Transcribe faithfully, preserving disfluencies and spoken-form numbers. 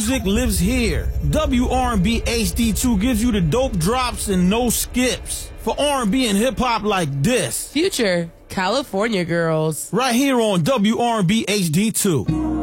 music lives here. W R and B H D two gives you the dope drops and no skips. For R and B and hip-hop like this. Future, California Girls. Right here on W R and B H D two.